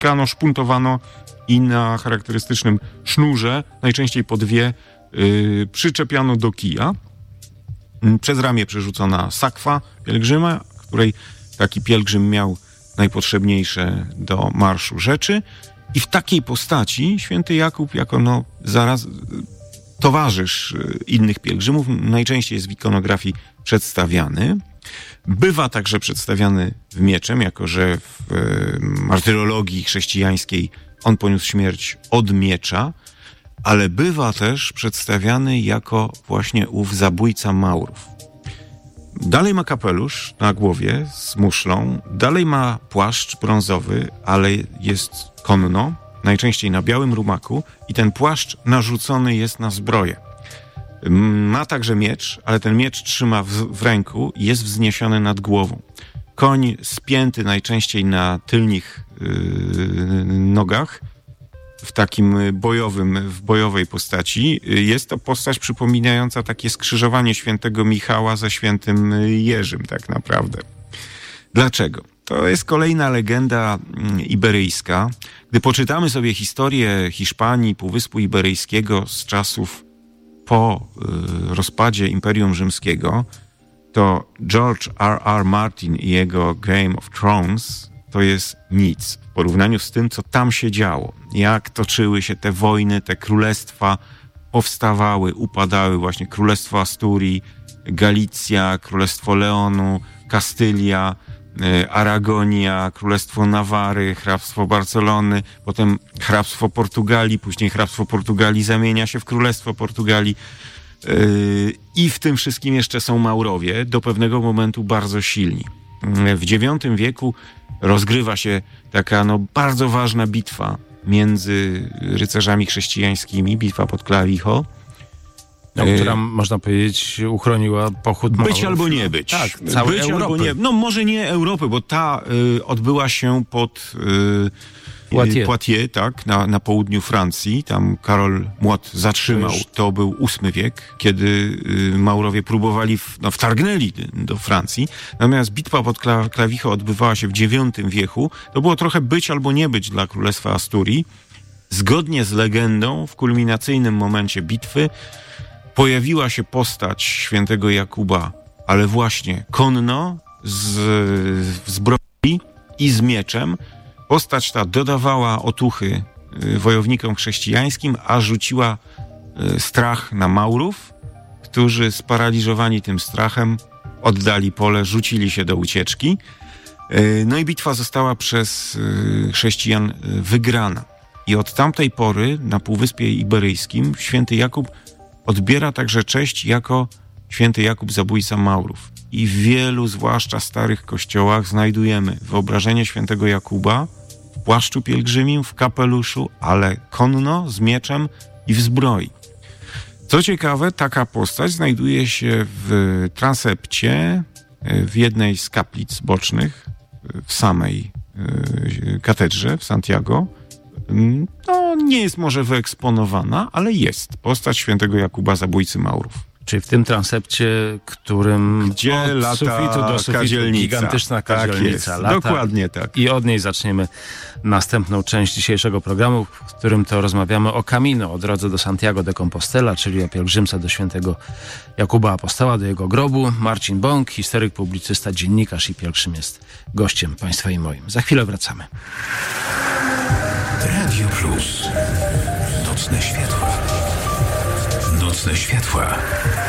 tkano, szpuntowano i na charakterystycznym sznurze, najczęściej po 2, przyczepiano do kija. Przez ramię przerzucona sakwa pielgrzyma, której taki pielgrzym miał najpotrzebniejsze do marszu rzeczy. I w takiej postaci święty Jakub jako towarzysz innych pielgrzymów najczęściej jest w ikonografii przedstawiany. Bywa także przedstawiany mieczem, jako że w martyrologii chrześcijańskiej on poniósł śmierć od miecza, ale bywa też przedstawiany jako właśnie ów zabójca Maurów. Dalej ma kapelusz na głowie z muszlą, dalej ma płaszcz brązowy, ale jest konno, najczęściej na białym rumaku i ten płaszcz narzucony jest na zbroję. Ma także miecz, ale ten miecz trzyma w ręku i jest wzniesiony nad głową. Koń spięty najczęściej na tylnych nogach, w takim w bojowej postaci. Jest to postać przypominająca takie skrzyżowanie świętego Michała ze świętym Jerzym tak naprawdę. Dlaczego? To jest kolejna legenda iberyjska. Gdy poczytamy sobie historię Hiszpanii, Półwyspu Iberyjskiego z czasów po rozpadzie Imperium Rzymskiego, to George R.R. Martin i jego Game of Thrones to jest nic w porównaniu z tym, co tam się działo. Jak toczyły się te wojny, te królestwa powstawały, upadały, właśnie Królestwo Asturii, Galicja, Królestwo Leonu, Kastylia, Aragonia, Królestwo Nawary, Hrabstwo Barcelony, potem Hrabstwo Portugalii, później Hrabstwo Portugalii zamienia się w Królestwo Portugalii i w tym wszystkim jeszcze są Maurowie, do pewnego momentu bardzo silni. W IX wieku rozgrywa się taka bardzo ważna bitwa między rycerzami chrześcijańskimi, bitwa pod Clavijo, która, można powiedzieć, uchroniła pochód Maurów. Być albo nie być. Tak, całej Europy. Albo nie. No może nie Europy, bo ta odbyła się pod Poitiers, tak, na południu Francji. Tam Karol Młot zatrzymał. To był VIII wiek, kiedy Maurowie próbowali, wtargnęli do Francji. Natomiast bitwa pod Clavijo odbywała się w IX wieku. To było trochę być albo nie być dla Królestwa Asturii. Zgodnie z legendą, w kulminacyjnym momencie bitwy pojawiła się postać świętego Jakuba, ale właśnie konno, w zbroi i z mieczem. Postać ta dodawała otuchy wojownikom chrześcijańskim, a rzuciła strach na Maurów, którzy sparaliżowani tym strachem oddali pole, rzucili się do ucieczki. No i bitwa została przez chrześcijan wygrana. I od tamtej pory na Półwyspie Iberyjskim święty Jakub odbiera także cześć jako święty Jakub zabójca Maurów. I w wielu, zwłaszcza starych kościołach, znajdujemy wyobrażenie świętego Jakuba w płaszczu pielgrzymim, w kapeluszu, ale konno, z mieczem i w zbroi. Co ciekawe, taka postać znajduje się w transepcie w jednej z kaplic bocznych w samej katedrze w Santiago. To nie jest może wyeksponowana, ale jest postać świętego Jakuba, zabójcy Maurów. Czyli w tym transepcie, gdzie od lata sufitu do sufitu kadzielnica. Gigantyczna kadzielnica Tak lata. Dokładnie tak. I od niej zaczniemy następną część dzisiejszego programu, w którym to rozmawiamy o Camino, o drodze do Santiago de Compostela, czyli o pielgrzymce do świętego Jakuba Apostoła, do jego grobu. Marcin Bąk, historyk, publicysta, dziennikarz i pielgrzym, jest gościem państwa i moim. Za chwilę wracamy. Radio Plus. Nocne światła. Nocne światła.